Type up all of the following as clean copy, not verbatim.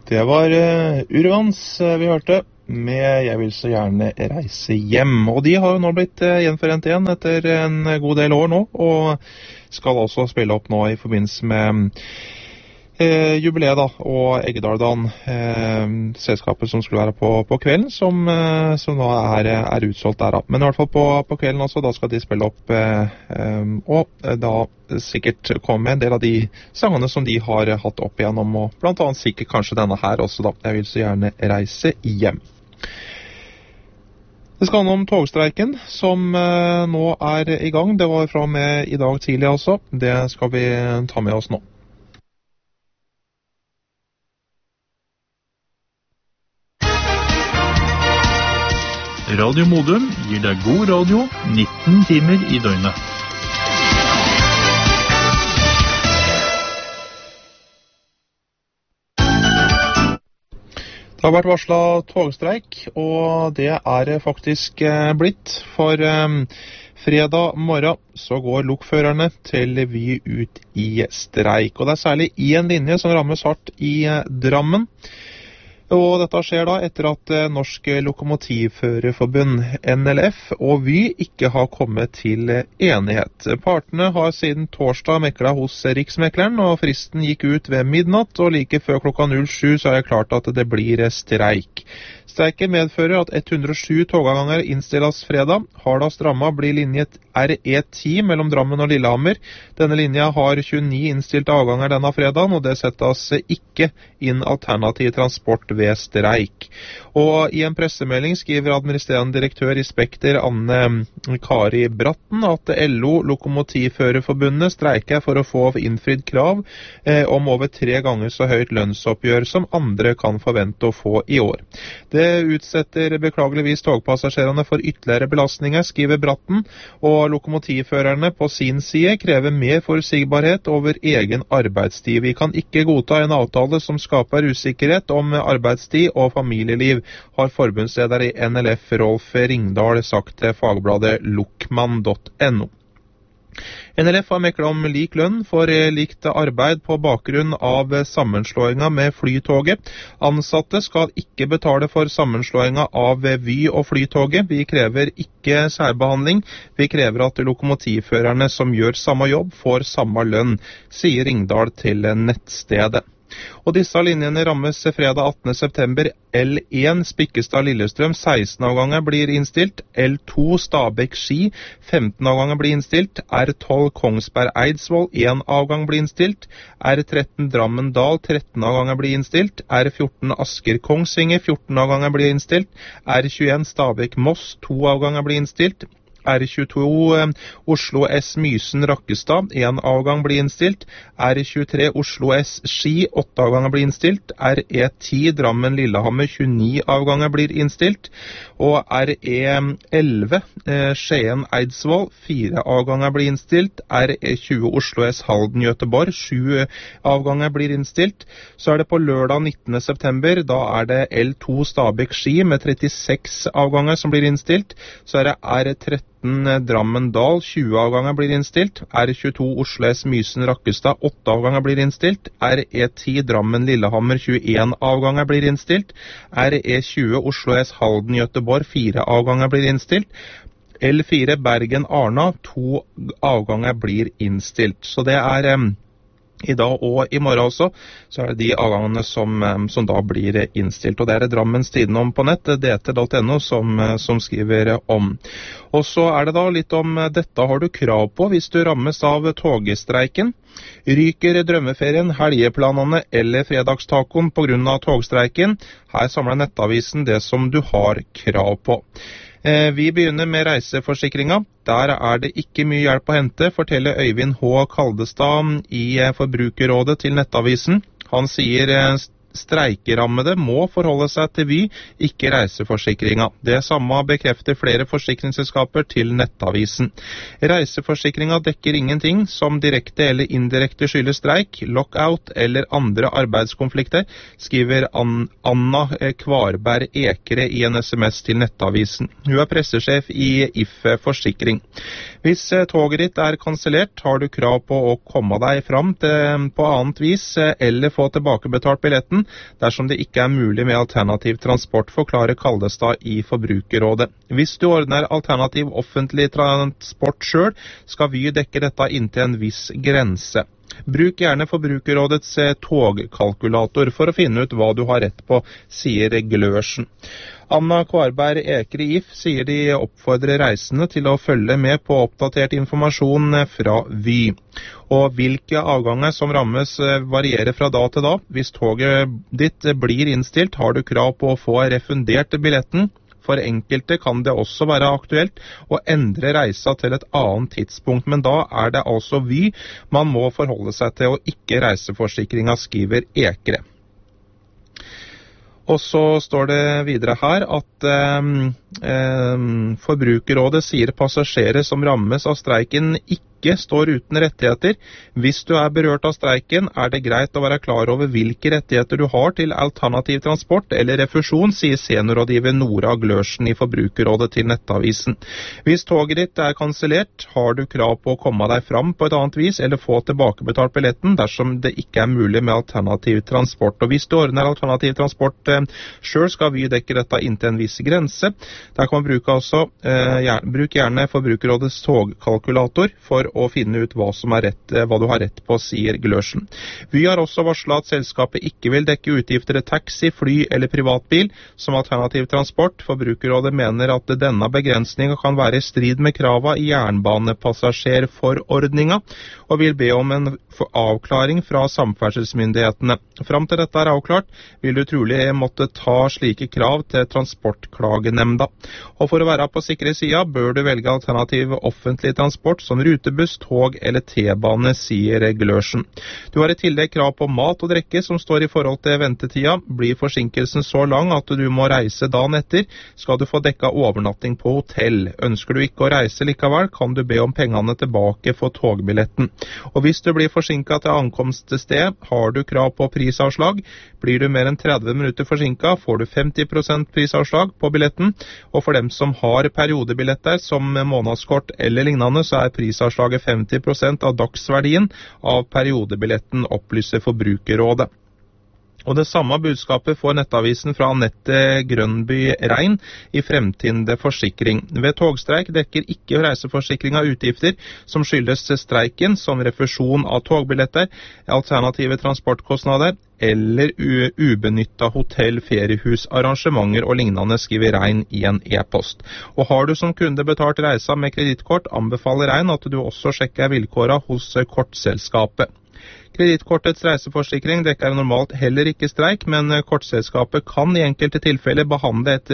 Det var Urvans vi hørte med «Jeg vil så gjerne reise hjem». Og de har jo nå blitt gjenforent igjen etter en god del år nå, og skal også spille opp nå i forbindelse med jubileet da, og Eggedaldan, selskapet som skulle være på kvelden, som nå er utsolgt der da. Men i hvert fall på kvelden også, da skal de spille opp, og da sikkert komme en del av de sangene som de har hatt opp igjennom, og blant annet sikkert kanskje denne her også da. Jeg vil så gjerne reise hjem. Det skal handle om togstreiken, som nå er i gang. Det var fra med i dag tidlig altså. Det skal vi ta med oss nå. Radio Modum gir deg god radio 19 timer i døgnet. Det har vært varslet togstreik, og det er faktisk blitt. For fredag morgen så går lokførerne til Vy ut i streik. Og det er særlig en linje som rammes hardt i Drammen. Og dette skjer da etter at Norsk Lokomotivførerforbund, NLF, og Vy ikke har kommet til enighet. Partene har siden torsdag meklet hos Riksmekleren, og fristen gikk ut ved midnatt, og like før klokka 07 så er det klart at det blir streik. Streiken medfører at 107 togavganger innstilles fredag. Hardest rammet blir linje RE10 mellom Drammen og Lillehammer. Denne linja har 29 innstilte avganger denne fredagen, og det settes ikke inn alternativ transport ved streik. Og i en pressemelding skriver administrerende direktør i Spekter, Anne Kari Bratten, at LO Lokomotivførerforbundet streiker for å få innfridd krav om over 3 ganger så høyt lønnsoppgjør som andre kan forvente å få i år. Det utsetter beklageligvis togpassasjerene for ytterligere belastninger, skriver Bratten, og lokomotivførerne på sin side krever mer forutsigbarhet over egen arbeidstid. Vi kan ikke godta en avtale som skaper usikkerhet om arbeidstid og familieliv, har forbundsleder i NLF Rolf Ringdal sagt til fagbladet lokman.no. NLF har meklet om lik lønn for likt arbeid på bakgrunn av sammenslåinga med Flytoget. Ansatte skal ikke betale for sammenslåinga av Vy og Flytoget. Vi krever ikke særbehandling. Vi krever at lokomotivførerne som gjør samme jobb får samme lønn, sier Ringdal til nettstedet. Og disse linjene rammes fredag 18. september. L1 Spikkestad-Lillestrøm 16 avganger blir innstilt. L2 Stabekk-Ski 15 avganger blir innstilt. R12 Kongsberg-Eidsvoll 1 avgang blir innstilt. R13 Drammen-Dal 13 avganger blir innstilt. R14 Asker-Kongsvinger 14 avganger blir innstilt. R21 Stabekk-Moss 2 avganger blir innstilt. R22 Oslo S Mysen-Rakkestad 1 avgang blir innstilt. R23 Oslo S Ski 8 avganger blir innstilt. RE10 Drammen-Lillehammer 29 avganger blir innstilt. Og RE11 Skien-Eidsvoll 4 avganger blir innstilt. RE20 Oslo S Halden-Göteborg 7 avganger blir innstilt. Så er det på lørdag 19. september, da er det L2 Stabekk-Ski med 36 avganger som blir innstilt. Så er det R13 Drammen-Dal 20 avganger blir innstilt. R22 Oslo S Mysen-Rakkestad 8 avganger blir innstilt. RE10 Drammen-Lillehammer 21 avganger blir innstilt. RE20 Oslo S Halden-Göteborg 4 avganger blir innstilt. L4 Bergen-Arna 2 avganger blir innstilt. Så det er i dag og i morgen også, så er det de avgangene som da blir innstilt. Og det er Drammens Tidende om på nett, dt.no, som skriver om. Og så er det da litt om dette har du krav på hvis du rammes av togstreiken. Ryker drømmeferien, helgeplanene eller fredagstakoen på grunn av togstreiken? Her samler Nettavisen det som du har krav på. Vi begynner med reiseforsikringa. Der er det ikke mye hjelp å hente, forteller Øyvind H. Kaldestad i Forbrukerrådet til Nettavisen. Han sier streikerammede må forholde seg til Vy, ikke reiseforsikringa. Det samme bekrefter flere forsikringsselskaper til Nettavisen. Reiseforsikringa dekker ingenting som direkte eller indirekte skyldes streik, lockout eller andre arbeidskonflikter, skriver Anna Kvarberg Ekre i en SMS til Nettavisen. Hun er pressesjef i If Forsikring. Hvis toget ditt er kansellert, har du krav på å komme deg fram på annet vis eller få tilbakebetalt billetten. billetten dersom det ikke er mulig med alternativ transport, forklarer Kaldestad i Forbrukerrådet. Hvis du ordner alternativ offentlig transport selv, skal Vy dekke dette inntil en viss grense. Bruk gjerne Forbrukerrådets togkalkulator for å finne ut hva du har rett på, sier Glørsen. Anna Kvarberg Eker i IF sier de oppfordrer reisende til å følge med på oppdatert informasjon fra Vy. Og hvilke avganger som rammes varierer fra dag til dag. Hvis toget ditt blir innstilt, har du krav på å få refundert billetten. For enkelte kan det også være aktuelt å endre reisa til et annet tidspunkt, men da er det altså Vy man må forholde seg til, og ikke reiseforsikringa, skriver Ekre. Og så står det videre her at Forbrukerrådet sier passasjerer som rammes av streiken ikke står uten rettigheter. Hvis du er berørt av streiken, er det greit å være klar over hvilke rettigheter du har til alternativ transport eller refusjon, sier seniorrådgiver Nora Glørsen i Forbrukerrådet til Nettavisen. Hvis toget ditt er kansellert, har du krav på å komme deg fram på et annet vis eller få tilbakebetalt billetten dersom det ikke er mulig med alternativ transport. Og hvis du ordner alternativ transport selv, skal Vy dekke dette inntil en viss grense. Der kan man bruk gjerne Forbrukerrådets togkalkulator for å finne ut hva du har rett på, sier Glørsen. Vy har også varslet at selskapet ikke vil dekke utgifter til taxi, fly eller privatbil som alternativ transport. Forbrukerrådet mener at denne begrensningen kan være i strid med krava i jernbanepassasjerforordninga, og vil be om en avklaring fra samferdselsmyndighetene. Fram til dette er avklart, vil du trolig måtte ta slike krav til Transportklagenemnda. Og for å være på sikre sida, bør du velge alternativ offentlig transport som rutebuss, tog eller T-bane, sier Glørsen. Du har i tillegg krav på mat og drikke som står i forhold til ventetida. Blir forsinkelsen så lang at du må reise dagen etter, skal du få dekka overnatting på hotell. Ønsker du ikke å reise likevel, kan du be om pengene tilbake for togbilletten. Og hvis du blir forsinket til ankomst til sted, har du krav på prisavslag. Blir du mer enn 30 minutter forsinket, får du 50% prisavslag på billetten, og for dem som har periodebilletter som månedskort eller lignende, så er prisavslaget 50% av dagsverdien av periodebilletten, opplyser Forbrukerrådet. Og det samme budskapet får Nettavisen fra Anette Grønby Rein i Fremtinde Forsikring. Ved togstreik dekker ikke reiseforsikringa utgifter som skyldes streiken, som refusjon av togbilletter, alternative transportkostnader eller ubenyttet hotell, feriehus, arrangementer og lignende, skriver Rein i en e-post. Og har du som kunde betalt reisa med kredittkort, anbefaler Rein at du også sjekker vilkårene hos kortselskapet. Kredittkortets reiseforsikring dekker normalt heller ikke streik, men kortselskapet kan i enkelte tilfeller behandle et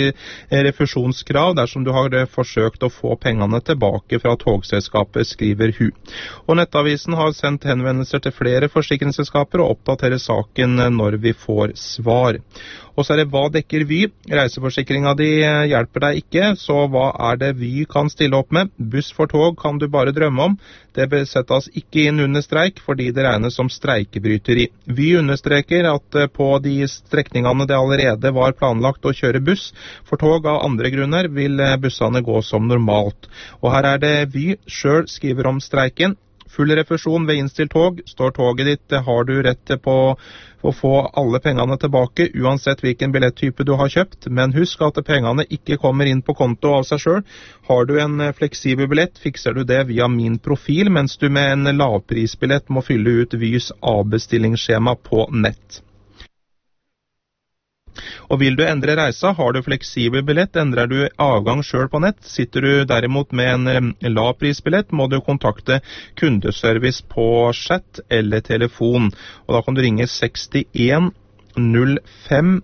refusjonskrav dersom du har forsøkt å få pengene tilbake fra togselskapet, skriver hun. Og Nettavisen har sendt henvendelser til flere forsikringsselskaper og oppdaterer saken når vi får svar. Og så er det hva dekker Vy? Reiseforsikringa di hjelper deg ikke, så hva er det Vy kan stille opp med? Buss for tog kan du bare drømme om. Det besettes ikke inn under streik fordi det regnes som streikebryteri. Vy understreker at på de strekningene det allerede var planlagt å kjøre buss for tog av andre grunner, vil bussene gå som normalt. Og her er det Vy selv skriver om streiken. Full refusjon ved innstilt tog. Står toget ditt, har du rett på å få alle pengene tilbake, uansett hvilken billetttype du har kjøpt. Men husk at pengene ikke kommer inn på konto av seg selv. Har du en fleksibel billett, fikser du det via min profil, mens du med en lavprisbillett må fylle ut Vys avbestillingsskjema på nett. Og vil du endre reisa, har du fleksibel billett, endrer du avgang selv på nett. Sitter du derimot med en lavprisbillett, må du kontakte kundeservice på chat eller telefon. Og da kan du ringe 61 05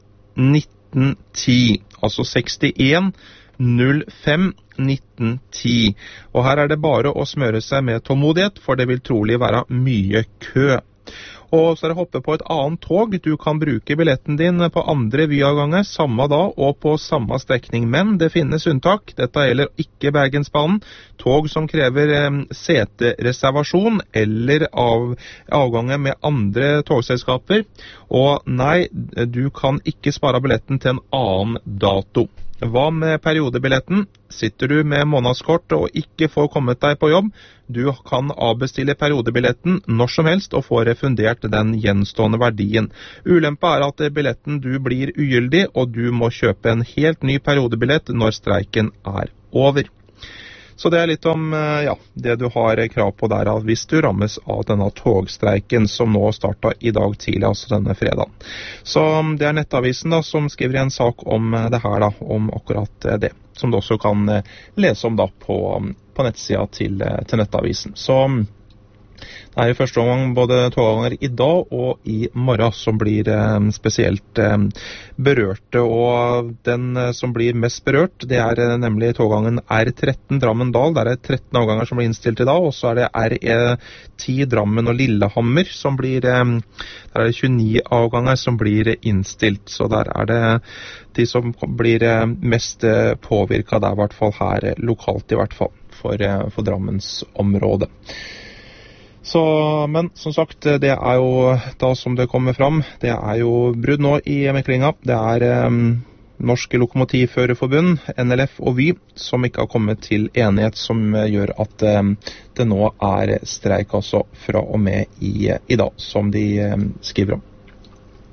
1910, altså 61 05 1910. Og her er det bare å smøre seg med tålmodighet, for det vil trolig være mye kø. Og så er det hoppe på et annet tog. Du kan bruke billetten din på andre Vy-avganger samme dag og på samme strekning, men det finnes unntak. Dette gjelder ikke Bergensbanen. Tog som krever setereservasjon eller avganger med andre togselskaper. Og nei, du kan ikke spare billetten til en annen dato. Hva med periodebilletten? Sitter du med månedskort og ikke får kommet deg på jobb, du kan avbestille periodebilletten når som helst og få refundert verdt den gjenstående verdien. Ulempe er at billetten du blir ugyldig, og du må kjøpe en helt ny periodebillett når streiken er over. Så det er litt om det du har krav på der hvis du rammes av denne togstreiken som nå startet i dag tidlig, altså denne fredagen. Så det er Nettavisen da, som skriver en sak om det her, da, om akkurat det, som du også kan lese om da, på nettsida til Nettavisen. Så det er i første omgang både togganger i dag og i morgen som blir spesielt berørte, og den som blir mest berørt, det er nemlig toggangen R13 Drammen-Dal. Der er 13 avganger som blir innstilt i dag, og så er det R10 Drammen og Lillehammer som blir, der er det 29 avganger som blir innstilt, så der er det de som blir mest påvirket der, i hvert fall her lokalt i hvert fall, for Drammens område. Så, men som sagt, det er jo da som det kommer fram, det er jo brudd nå i meklinga. Det er Norske Lokomotivførerforbund, NLF og Vy, som ikke har kommet til enighet, som gjør at det nå er streik altså fra og med i dag, som de skriver om.